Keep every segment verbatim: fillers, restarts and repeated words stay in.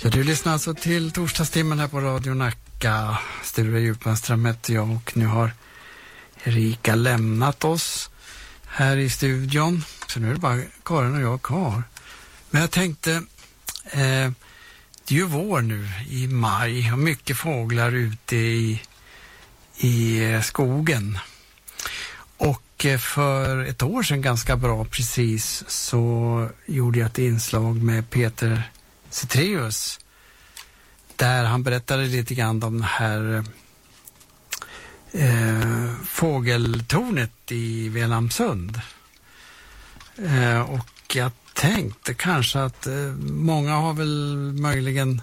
Ja, du lyssnar alltså till torsdagstimmen här på Radio Nacka. Sture Djupmanström heter jag och nu har Erika lämnat oss här i studion. Så nu är det bara Karin och jag kvar. Men jag tänkte, eh, det är ju vår nu i maj och mycket fåglar ute i, i skogen. Och för ett år sedan ganska bra precis så gjorde jag ett inslag med Peter Cetreus där han berättade lite grann om det här eh, fågeltornet i Velamsund. Eh, och jag tänkte kanske att eh, många har väl möjligen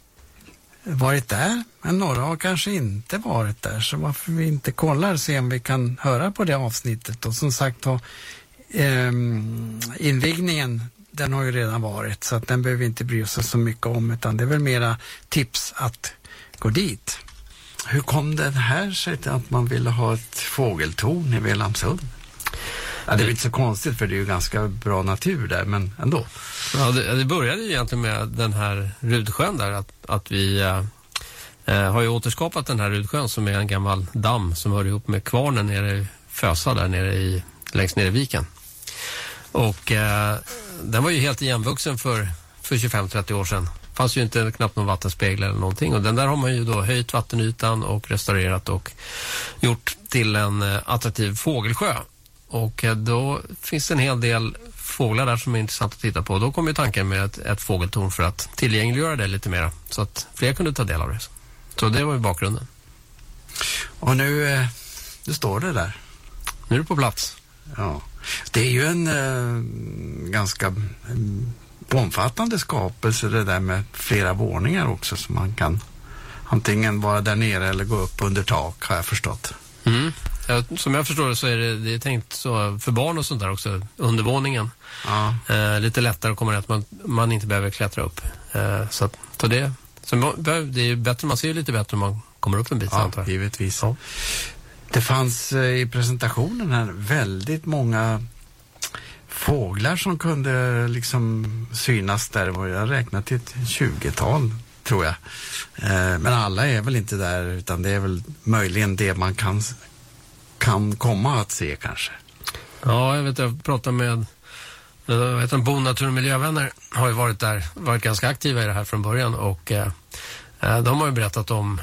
varit där, men några har kanske inte varit där, så varför vi inte kollar se om vi kan höra på det avsnittet. Och som sagt ha eh, invigningen, den har ju redan varit så att den behöver vi inte bry oss så mycket om, utan det är väl mera tips att gå dit. Hur kom det här sig till att man ville ha ett fågeltorn i Velamsund? Ja, det är inte så konstigt för det är ju ganska bra natur där, men ändå. Ja, det, det började ju egentligen med den här Rudsjön där, att, att vi äh, har ju återskapat den här Rudsjön som är en gammal damm som hör ihop med kvarnen nere i Fösa där nere i, längst nere i viken. Och äh, den var ju helt igenvuxen för, för tjugofem till trettio år sedan. Fanns ju inte knappt någon vattenspegel eller någonting. Och den där har man ju då höjt vattenytan och restaurerat och gjort till en äh, attraktiv fågelsjö. Och äh, då finns det en hel del fåglar där som är intressant att titta på. Då kom ju tanken med ett, ett fågeltorn för att tillgängliggöra det lite mer. Så att fler kunde ta del av det. Så det var ju bakgrunden. Och nu, äh, nu står det där. Nu är det på plats. Ja. Det är ju en eh, ganska eh, omfattande skapelse det där med flera våningar också, så man kan antingen vara där nere eller gå upp under tak, har jag förstått. Mm. Ja, som jag förstår det så är det, det är tänkt så för barn och sånt där också, undervåningen. Ja. Eh, lite lättare att komma ner, att man, man inte behöver klättra upp. Eh, så att, så det, så det är ju bättre, man ser ju lite bättre om man kommer upp en bit. Ja, givetvis. Ja. Det fanns eh, i presentationen här väldigt många fåglar som kunde liksom synas där. Och jag räknat till ett tjugotal, tror jag. Eh, men alla är väl inte där, utan det är väl möjligen det man kan, kan komma att se kanske. Ja, jag vet, jag pratade med jag vet, en Bo Natur- och miljövänner har ju varit där, varit ganska aktiva i det här från början. Och eh, de har ju berättat om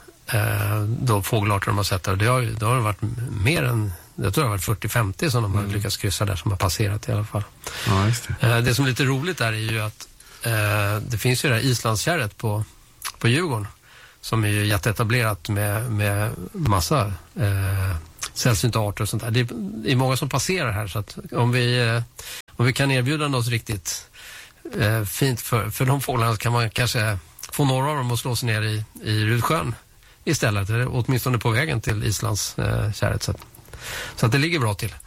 Eh, då fågelarter de har sett där. Det har, det har varit mer än, jag tror det har varit fyrtio femtio som de har mm. lyckats kryssa där, som har passerat i alla fall. Ja, just det. Eh, det som är lite roligt där är ju att eh, det finns ju det här islandskärret på, på Djurgården som är ju jätteetablerat med, med massa eh, sällsynta arter och sånt där. Det är, det är många som passerar här, så att om vi, eh, om vi kan erbjuda något riktigt eh, fint för, för de fåglarna, så kan man kanske få några av dem att slå sig ner i, i Rudsjön istället, eller åtminstone på vägen till Islands eh, kärret. Så, så att det ligger bra till.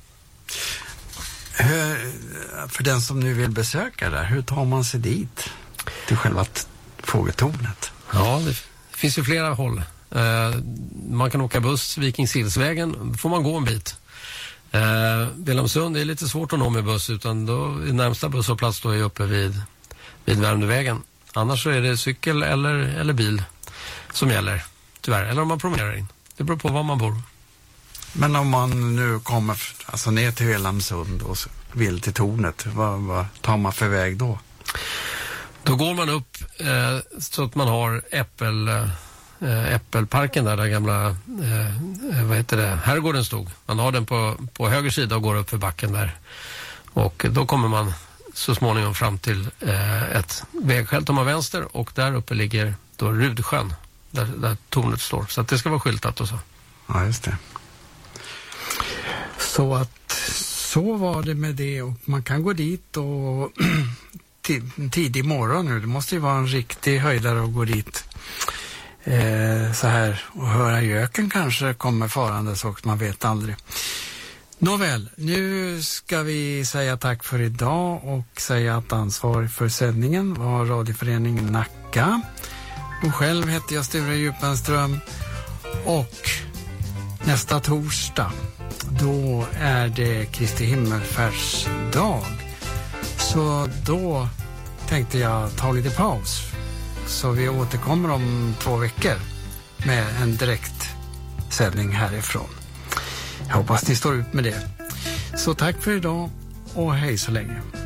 Hur, för den som nu vill besöka där, hur tar man sig dit till själva fågeltornet? Ja, det finns ju flera håll. Eh, man kan åka buss Vikingshillsvägen, då får man gå en bit. Eh, Velamsund är lite svårt att nå med buss, utan då är närmsta busshållplats då är uppe vid, vid Värmdövägen. Annars så är det cykel eller, eller bil som gäller, tyvärr. Eller om man promenerar in. Det beror på var man bor. Men om man nu kommer alltså ner till Velamsund och vill till tornet, vad, vad tar man för väg då? Då går man upp eh, så att man har äppel, eh, äppelparken där, där gamla eh, vad heter det, herrgården stod. Man har den på, på höger sida och går upp för backen där. Och då kommer man så småningom fram till eh, ett vägskäl om man vänster, och där uppe ligger då Rudsjön. Där, där tornet står. Så att det ska vara skyltat och så. Ja, just det. Så att så var det med det. Och man kan gå dit och tidig morgon nu. Det måste ju vara en riktig höjdare att gå dit. Eh, så här. Och höra göken kanske kommer farande, så man vet aldrig. Nåväl, nu ska vi säga tack för idag och säga att ansvarig för sändningen var Radioföreningen Nacka. Och själv heter jag Sture Djupmanström, och nästa torsdag då är det Kristi himmelfärdsdag. Så då tänkte jag ta lite paus. Så vi återkommer om två veckor med en direkt sändning härifrån. Jag hoppas ni står ut med det. Så tack för idag och hej så länge.